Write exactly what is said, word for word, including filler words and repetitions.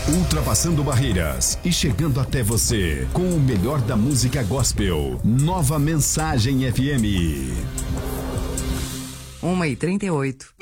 Ultrapassando barreiras e chegando até você com o melhor da música gospel. Nova Mensagem F M. uma e trinta e oito.